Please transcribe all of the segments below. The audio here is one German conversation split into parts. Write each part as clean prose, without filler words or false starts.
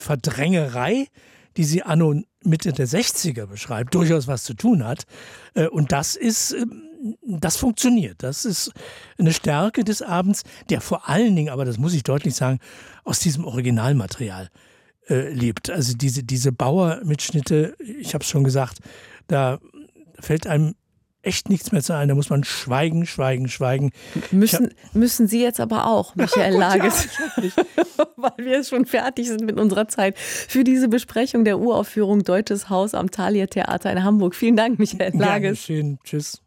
Verdrängerei, die sie anno Mitte der 60er beschreibt, durchaus was zu tun hat. Und das funktioniert. Das ist eine Stärke des Abends, der vor allen Dingen, aber das muss ich deutlich sagen, aus diesem Originalmaterial lebt. Also diese Bauer-Mitschnitte, ich habe es schon gesagt, da fällt einem echt nichts mehr zu ein. Da muss man schweigen. Müssen Sie jetzt aber auch, Michael Lages, weil wir schon fertig sind mit unserer Zeit für diese Besprechung der Uraufführung Deutsches Haus am Thalia Theater in Hamburg. Vielen Dank, Michael Lages. Schön, tschüss.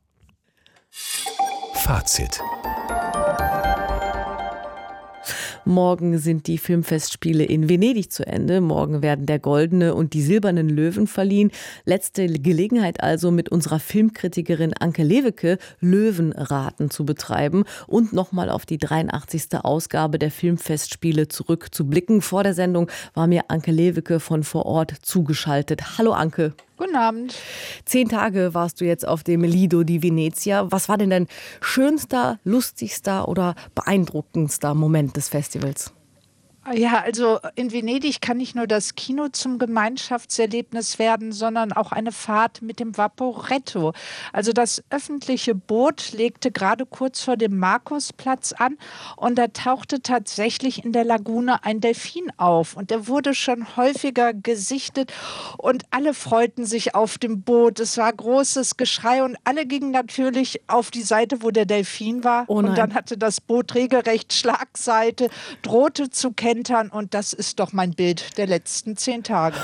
Fazit. Morgen sind die Filmfestspiele in Venedig zu Ende. Morgen werden der Goldene und die Silbernen Löwen verliehen. Letzte Gelegenheit also, mit unserer Filmkritikerin Anke Lewicke Löwenraten zu betreiben und nochmal auf die 83. Ausgabe der Filmfestspiele zurückzublicken. Vor der Sendung war mir Anke Lewicke von vor Ort zugeschaltet. Hallo Anke. Guten Abend. 10 Tage warst du jetzt auf dem Lido di Venezia. Was war denn dein schönster, lustigster oder beeindruckendster Moment des Festivals? Ja, also in Venedig kann nicht nur das Kino zum Gemeinschaftserlebnis werden, sondern auch eine Fahrt mit dem Vaporetto. Also das öffentliche Boot legte gerade kurz vor dem Markusplatz an und da tauchte tatsächlich in der Lagune ein Delfin auf. Und der wurde schon häufiger gesichtet und alle freuten sich auf dem Boot. Es war großes Geschrei und alle gingen natürlich auf die Seite, wo der Delfin war. Oh nein. Und dann hatte das Boot regelrecht Schlagseite, drohte zu kentern. Und das ist doch mein Bild der letzten 10 Tage.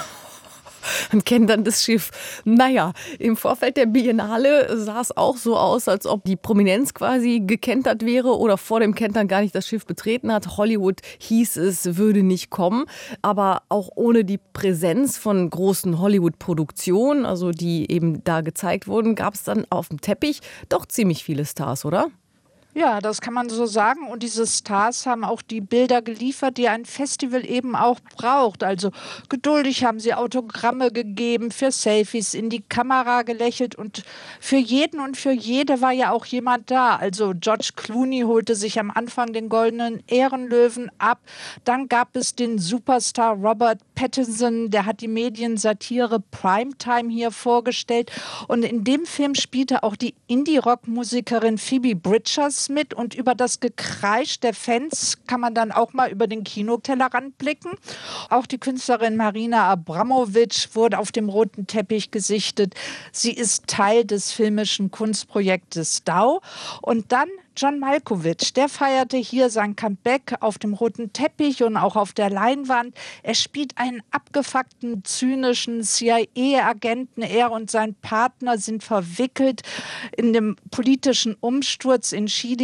Und kentern das Schiff. Naja, im Vorfeld der Biennale sah es auch so aus, als ob die Prominenz quasi gekentert wäre oder vor dem Kentern gar nicht das Schiff betreten hat. Hollywood hieß es, würde nicht kommen. Aber auch ohne die Präsenz von großen Hollywood-Produktionen, also die eben da gezeigt wurden, gab es dann auf dem Teppich doch ziemlich viele Stars, oder? Ja, das kann man so sagen. Und diese Stars haben auch die Bilder geliefert, die ein Festival eben auch braucht. Also geduldig haben sie Autogramme gegeben, für Selfies in die Kamera gelächelt. Und für jeden und für jede war ja auch jemand da. Also George Clooney holte sich am Anfang den Goldenen Ehrenlöwen ab. Dann gab es den Superstar Robert Pattinson, der hat die Mediensatire Primetime hier vorgestellt. Und in dem Film spielte auch die Indie-Rock-Musikerin Phoebe Bridgers mit und über das Gekreisch der Fans kann man dann auch mal über den Kinotellerrand blicken. Auch die Künstlerin Marina Abramovic wurde auf dem roten Teppich gesichtet. Sie ist Teil des filmischen Kunstprojektes DAO. Und dann John Malkovich, der feierte hier sein Comeback auf dem roten Teppich und auch auf der Leinwand. Er spielt einen abgefuckten, zynischen CIA-Agenten. Er und sein Partner sind verwickelt in dem politischen Umsturz in Chile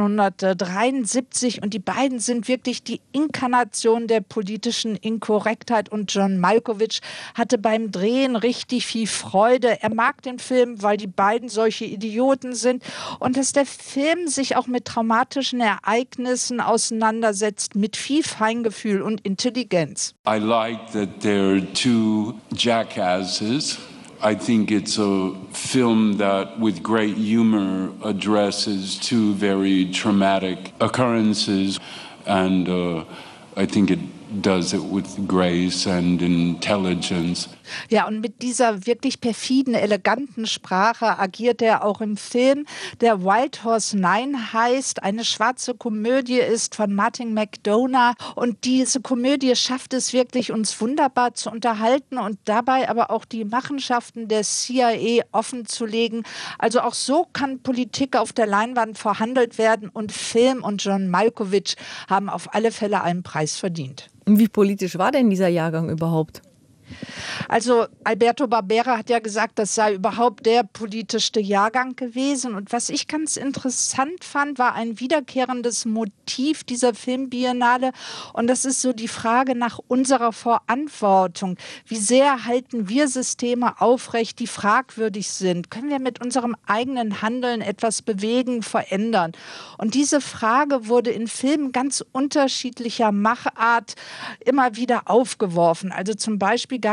1973 und die beiden sind wirklich die Inkarnation der politischen Inkorrektheit und John Malkovich hatte beim Drehen richtig viel Freude. Er mag den Film, weil die beiden solche Idioten sind und dass der Film sich auch mit traumatischen Ereignissen auseinandersetzt, mit viel Feingefühl und Intelligenz. I like that there are 2 jackasses. I think it's a film that, with great humor, addresses 2 very traumatic occurrences, and I think it does it with grace and intelligence. Ja, und mit dieser wirklich perfiden, eleganten Sprache agiert er auch im Film, der Wild Horse 9 heißt. Eine schwarze Komödie ist von Martin McDonagh. Und diese Komödie schafft es wirklich, uns wunderbar zu unterhalten und dabei aber auch die Machenschaften der CIA offenzulegen. Also auch so kann Politik auf der Leinwand verhandelt werden und Film und John Malkovich haben auf alle Fälle einen Preis verdient. Wie politisch war denn dieser Jahrgang überhaupt? Also Alberto Barbera hat ja gesagt, das sei überhaupt der politischste Jahrgang gewesen. Und was ich ganz interessant fand, war ein wiederkehrendes Motiv dieser Filmbiennale. Und das ist so die Frage nach unserer Verantwortung. Wie sehr halten wir Systeme aufrecht, die fragwürdig sind? Können wir mit unserem eigenen Handeln etwas bewegen, verändern? Und diese Frage wurde in Filmen ganz unterschiedlicher Machart immer wieder aufgeworfen. Also zum Beispiel gab es das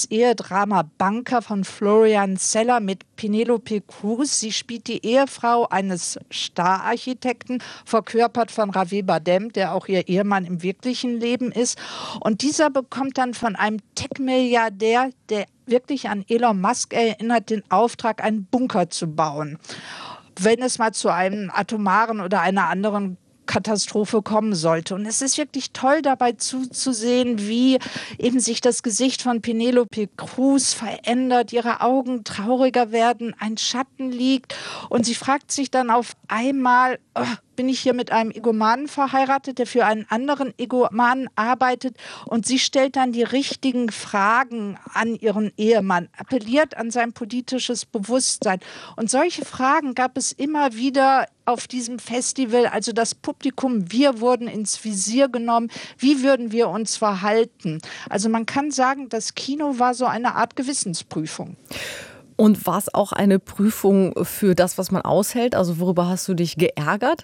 das Ehedrama Banker von Florian Zeller mit Penelope Cruz. Sie spielt die Ehefrau eines Stararchitekten, verkörpert von Javier Bardem, der auch ihr Ehemann im wirklichen Leben ist. Und dieser bekommt dann von einem Tech-Milliardär, der wirklich an Elon Musk erinnert, den Auftrag, einen Bunker zu bauen, wenn es mal zu einem atomaren oder einer anderen Katastrophe kommen sollte. Und es ist wirklich toll dabei zuzusehen, wie eben sich das Gesicht von Penelope Cruz verändert, ihre Augen trauriger werden, ein Schatten liegt und sie fragt sich dann auf einmal, bin ich hier mit einem Egomanen verheiratet, der für einen anderen Egomanen arbeitet, und sie stellt dann die richtigen Fragen an ihren Ehemann, appelliert an sein politisches Bewusstsein. Und solche Fragen gab es immer wieder auf diesem Festival. Also das Publikum, wir wurden ins Visier genommen. Wie würden wir uns verhalten? Also man kann sagen, das Kino war so eine Art Gewissensprüfung. Und war es auch eine Prüfung für das, was man aushält? Also worüber hast du dich geärgert?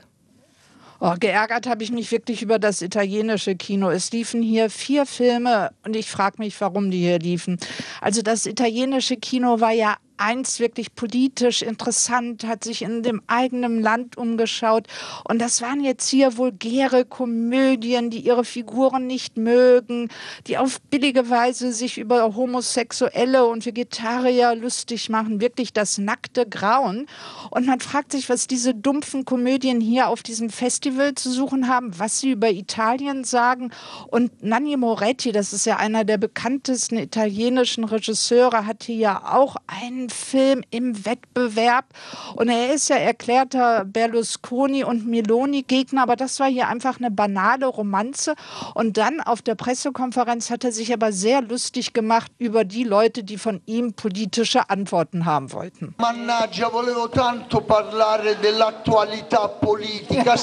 Geärgert habe ich mich wirklich über das italienische Kino. Es liefen hier 4 Filme und ich frage mich, warum die hier liefen. Also das italienische Kino war ja einst wirklich politisch interessant, hat sich in dem eigenen Land umgeschaut. Und das waren jetzt hier vulgäre Komödien, die ihre Figuren nicht mögen, die auf billige Weise sich über Homosexuelle und Vegetarier lustig machen. Wirklich das nackte Grauen. Und man fragt sich, was diese dumpfen Komödien hier auf diesem Festival zu suchen haben, was sie über Italien sagen. Und Nanni Moretti, das ist ja einer der bekanntesten italienischen Regisseure, hat hier ja auch einen Film im Wettbewerb. Und er ist ja erklärter Berlusconi- und Meloni-Gegner, aber das war hier einfach eine banale Romanze. Und dann auf der Pressekonferenz hat er sich aber sehr lustig gemacht über die Leute, die von ihm politische Antworten haben wollten. Mannaggia, volevo tanto parlare dell'attualità politica.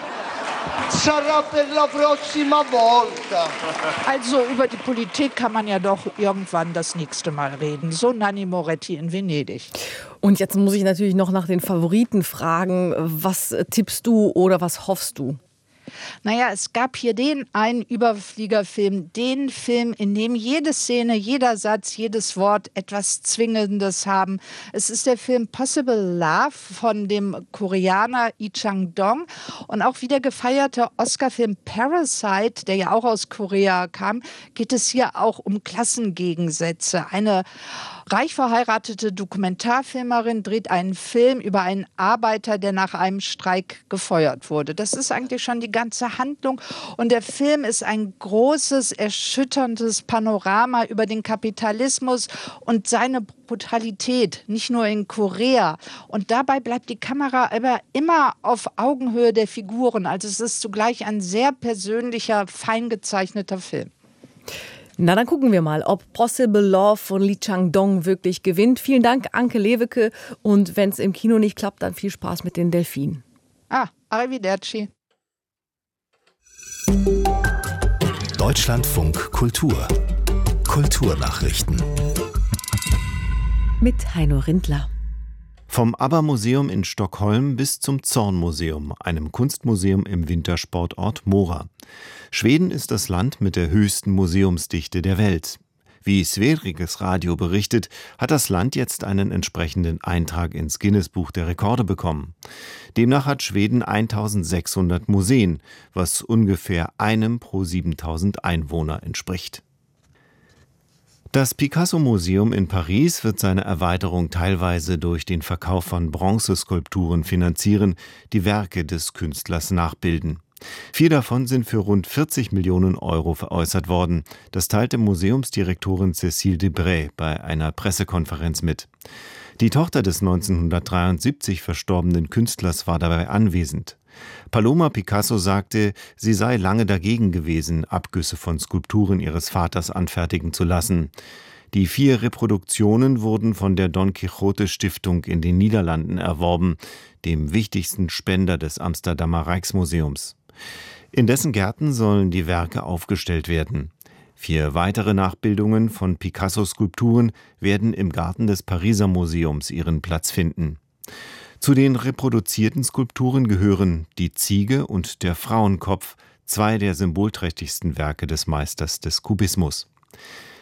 Sarà per la prossima volta. Also über die Politik kann man ja doch irgendwann das nächste Mal reden. So Nanni Moretti in Venedig. Und jetzt muss ich natürlich noch nach den Favoriten fragen. Was tippst du oder was hoffst du? Naja, es gab hier den einen Überfliegerfilm, den Film, in dem jede Szene, jeder Satz, jedes Wort etwas Zwingendes haben. Es ist der Film Possible Love von dem Koreaner Lee Chang-dong und auch wie der gefeierte Oscar-Film Parasite, der ja auch aus Korea kam, geht es hier auch um Klassengegensätze. Eine reich verheiratete Dokumentarfilmerin dreht einen Film über einen Arbeiter, der nach einem Streik gefeuert wurde. Das ist eigentlich schon die ganze Handlung. Und der Film ist ein großes, erschütterndes Panorama über den Kapitalismus und seine Brutalität, nicht nur in Korea. Und dabei bleibt die Kamera aber immer auf Augenhöhe der Figuren. Also es ist zugleich ein sehr persönlicher, fein gezeichneter Film. Na, dann gucken wir mal, ob Possible Love von Lee Chang-dong wirklich gewinnt. Vielen Dank, Anke Lewicke. Und wenn es im Kino nicht klappt, dann viel Spaß mit den Delfinen. Arrivederci. Deutschlandfunk Kultur. Kulturnachrichten. Mit Heino Rindler. Vom ABBA-Museum in Stockholm bis zum Zorn-Museum, einem Kunstmuseum im Wintersportort Mora. Schweden ist das Land mit der höchsten Museumsdichte der Welt. Wie Sveriges Radio berichtet, hat das Land jetzt einen entsprechenden Eintrag ins Guinness-Buch der Rekorde bekommen. Demnach hat Schweden 1600 Museen, was ungefähr einem pro 7000 Einwohner entspricht. Das Picasso-Museum in Paris wird seine Erweiterung teilweise durch den Verkauf von Bronzeskulpturen finanzieren, die Werke des Künstlers nachbilden. 4 davon sind für rund 40 Millionen Euro veräußert worden. Das teilte Museumsdirektorin Cécile Debray bei einer Pressekonferenz mit. Die Tochter des 1973 verstorbenen Künstlers war dabei anwesend. Paloma Picasso sagte, sie sei lange dagegen gewesen, Abgüsse von Skulpturen ihres Vaters anfertigen zu lassen. Die 4 Reproduktionen wurden von der Don Quixote Stiftung in den Niederlanden erworben, dem wichtigsten Spender des Amsterdamer Rijksmuseums. In dessen Gärten sollen die Werke aufgestellt werden. 4 weitere Nachbildungen von Picasso-Skulpturen werden im Garten des Pariser Museums ihren Platz finden. Zu den reproduzierten Skulpturen gehören die Ziege und der Frauenkopf, 2 der symbolträchtigsten Werke des Meisters des Kubismus.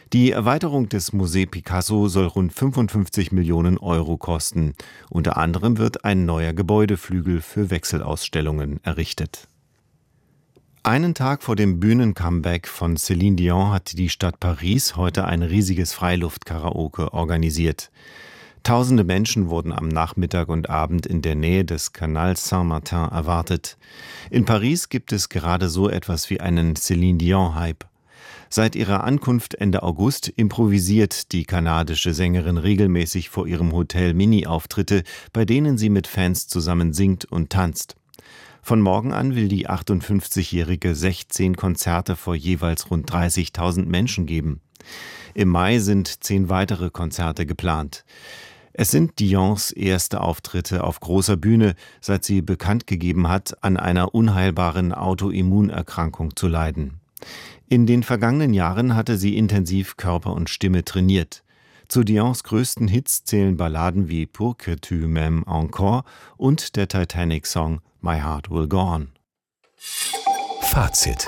Die Erweiterung des Musée Picasso soll rund 55 Millionen Euro kosten. Unter anderem wird ein neuer Gebäudeflügel für Wechselausstellungen errichtet. Einen Tag vor dem Bühnencomeback von Céline Dion hat die Stadt Paris heute ein riesiges Freiluftkaraoke organisiert. Tausende Menschen wurden am Nachmittag und Abend in der Nähe des Canal Saint-Martin erwartet. In Paris gibt es gerade so etwas wie einen Céline Dion-Hype. Seit ihrer Ankunft Ende August improvisiert die kanadische Sängerin regelmäßig vor ihrem Hotel Mini-Auftritte, bei denen sie mit Fans zusammen singt und tanzt. Von morgen an will die 58-Jährige 16 Konzerte vor jeweils rund 30.000 Menschen geben. Im Mai sind 10 weitere Konzerte geplant. Es sind Dions erste Auftritte auf großer Bühne, seit sie bekannt gegeben hat, an einer unheilbaren Autoimmunerkrankung zu leiden. In den vergangenen Jahren hatte sie intensiv Körper und Stimme trainiert. Zu Dions größten Hits zählen Balladen wie Pour que tu m'aimes encore und der Titanic-Song My Heart Will Go On. Fazit.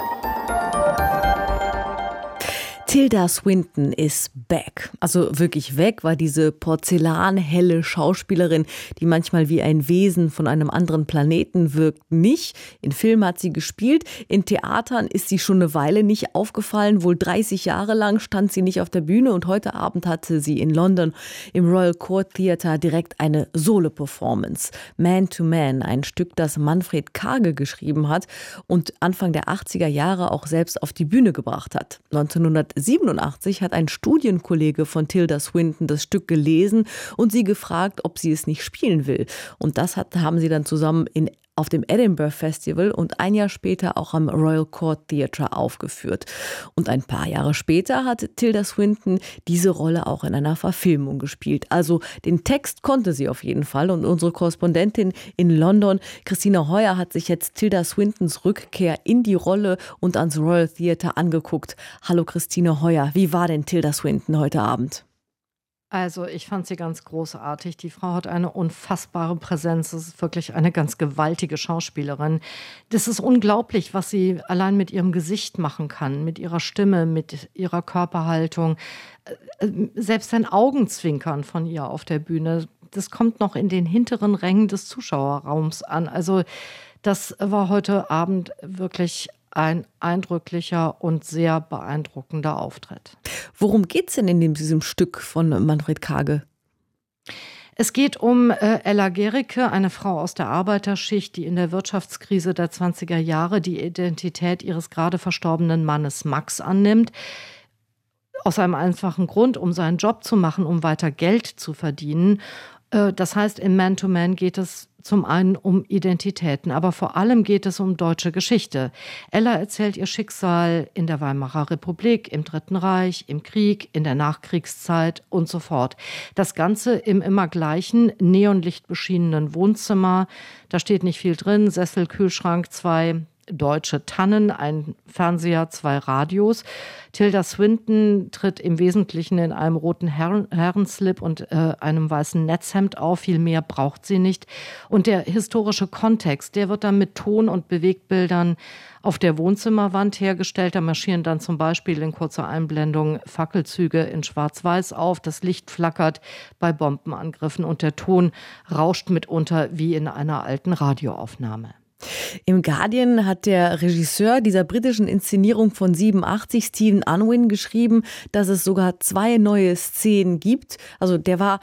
Tilda Swinton ist back. Also wirklich weg war diese porzellanhelle Schauspielerin, die manchmal wie ein Wesen von einem anderen Planeten wirkt, nicht. In Filmen hat sie gespielt, in Theatern ist sie schon eine Weile nicht aufgefallen. Wohl 30 Jahre lang stand sie nicht auf der Bühne und heute Abend hatte sie in London im Royal Court Theatre direkt eine Solo-Performance. Man to Man, ein Stück, das Manfred Karge geschrieben hat und Anfang der 80er Jahre auch selbst auf die Bühne gebracht hat. 1987 hat ein Studienkollege von Tilda Swinton das Stück gelesen und sie gefragt, ob sie es nicht spielen will. Und das haben sie dann zusammen auf dem Edinburgh Festival und ein Jahr später auch am Royal Court Theatre aufgeführt. Und ein paar Jahre später hat Tilda Swinton diese Rolle auch in einer Verfilmung gespielt. Also den Text konnte sie auf jeden Fall. Und unsere Korrespondentin in London, Christine Heuer, hat sich jetzt Tilda Swintons Rückkehr in die Rolle und ans Royal Theatre angeguckt. Hallo Christine Heuer, wie war denn Tilda Swinton heute Abend? Also ich fand sie ganz großartig. Die Frau hat eine unfassbare Präsenz. Das ist wirklich eine ganz gewaltige Schauspielerin. Das ist unglaublich, was sie allein mit ihrem Gesicht machen kann, mit ihrer Stimme, mit ihrer Körperhaltung. Selbst ein Augenzwinkern von ihr auf der Bühne, das kommt noch in den hinteren Rängen des Zuschauerraums an. Also das war heute Abend wirklich ein eindrücklicher und sehr beeindruckender Auftritt. Worum geht es denn in diesem Stück von Manfred Karge? Es geht um Ella Gericke, eine Frau aus der Arbeiterschicht, die in der Wirtschaftskrise der 20er Jahre die Identität ihres gerade verstorbenen Mannes Max annimmt. Aus einem einfachen Grund, um seinen Job zu machen, um weiter Geld zu verdienen. Das heißt, in Man to Man geht es zum einen um Identitäten, aber vor allem geht es um deutsche Geschichte. Ella erzählt ihr Schicksal in der Weimarer Republik, im Dritten Reich, im Krieg, in der Nachkriegszeit und so fort. Das Ganze im immer gleichen, neonlichtbeschienenen Wohnzimmer. Da steht nicht viel drin, Sessel, Kühlschrank, 2 deutsche Tannen, ein Fernseher, 2 Radios. Tilda Swinton tritt im Wesentlichen in einem roten Herrenslip und einem weißen Netzhemd auf. Viel mehr braucht sie nicht. Und der historische Kontext, der wird dann mit Ton- und Bewegtbildern auf der Wohnzimmerwand hergestellt. Da marschieren dann zum Beispiel in kurzer Einblendung Fackelzüge in Schwarz-Weiß auf. Das Licht flackert bei Bombenangriffen und der Ton rauscht mitunter wie in einer alten Radioaufnahme. Im Guardian hat der Regisseur dieser britischen Inszenierung von 87, Stephen Unwin, geschrieben, dass es sogar 2 neue Szenen gibt. Also der war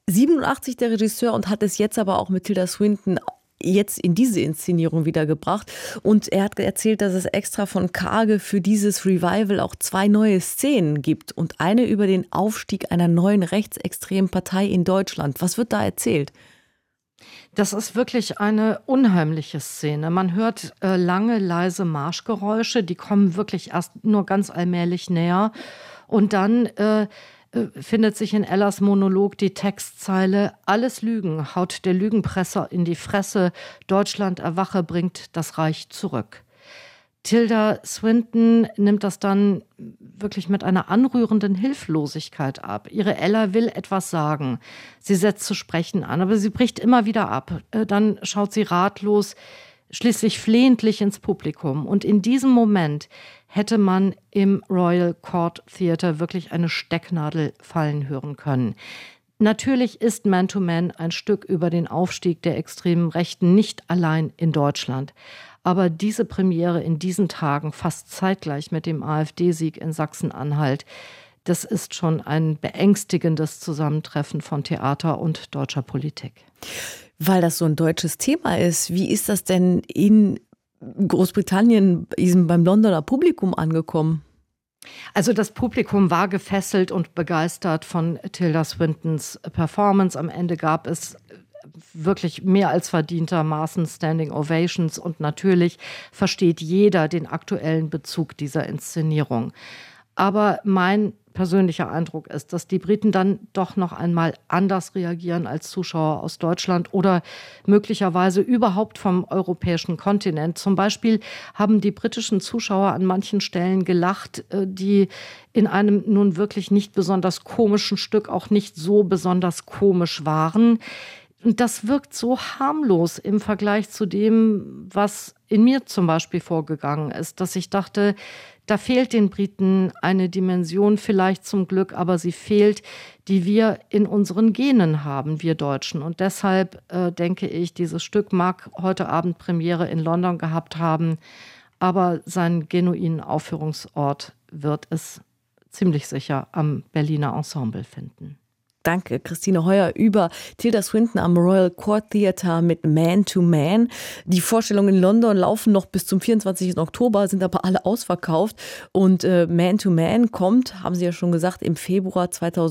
87 der Regisseur und hat es jetzt aber auch mit Tilda Swinton jetzt in diese Inszenierung wiedergebracht. Und er hat erzählt, dass es extra von Karge für dieses Revival auch 2 neue Szenen gibt und eine über den Aufstieg einer neuen rechtsextremen Partei in Deutschland. Was wird da erzählt? Das ist wirklich eine unheimliche Szene. Man hört lange, leise Marschgeräusche, die kommen wirklich erst nur ganz allmählich näher. Und dann findet sich in Ellas Monolog die Textzeile: Alles Lügen, haut der Lügenpresser in die Fresse, Deutschland erwache, bringt das Reich zurück. Tilda Swinton nimmt das dann wirklich mit einer anrührenden Hilflosigkeit ab. Ihre Ella will etwas sagen. Sie setzt zu sprechen an, aber sie bricht immer wieder ab. Dann schaut sie ratlos schließlich flehentlich ins Publikum. Und in diesem Moment hätte man im Royal Court Theatre wirklich eine Stecknadel fallen hören können. Natürlich ist Man to Man ein Stück über den Aufstieg der extremen Rechten, nicht allein in Deutschland. Aber diese Premiere in diesen Tagen, fast zeitgleich mit dem AfD-Sieg in Sachsen-Anhalt, das ist schon ein beängstigendes Zusammentreffen von Theater und deutscher Politik. Weil das so ein deutsches Thema ist, wie ist das denn in Großbritannien beim Londoner Publikum angekommen? Also das Publikum war gefesselt und begeistert von Tilda Swintons Performance. Am Ende gab es wirklich mehr als verdientermaßen Standing Ovations und natürlich versteht jeder den aktuellen Bezug dieser Inszenierung. Aber mein persönlicher Eindruck ist, dass die Briten dann doch noch einmal anders reagieren als Zuschauer aus Deutschland oder möglicherweise überhaupt vom europäischen Kontinent. Zum Beispiel haben die britischen Zuschauer an manchen Stellen gelacht, die in einem nun wirklich nicht besonders komischen Stück auch nicht so besonders komisch waren. Und das wirkt so harmlos im Vergleich zu dem, was in mir zum Beispiel vorgegangen ist, dass ich dachte, da fehlt den Briten eine Dimension, vielleicht zum Glück, aber sie fehlt, die wir in unseren Genen haben, wir Deutschen. Und deshalb denke ich, dieses Stück mag heute Abend Premiere in London gehabt haben, aber seinen genuinen Aufführungsort wird es ziemlich sicher am Berliner Ensemble finden. Danke, Christine Heuer über Tilda Swinton am Royal Court Theatre mit Man to Man. Die Vorstellungen in London laufen noch bis zum 24. Oktober, sind aber alle ausverkauft. Und Man to Man kommt, haben Sie ja schon gesagt, im Februar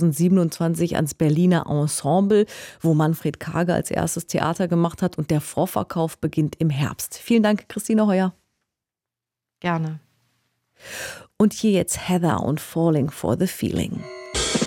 2027 ans Berliner Ensemble, wo Manfred Karge als erstes Theater gemacht hat. Und der Vorverkauf beginnt im Herbst. Vielen Dank, Christine Heuer. Gerne. Und hier jetzt Heather und Falling for the Feeling.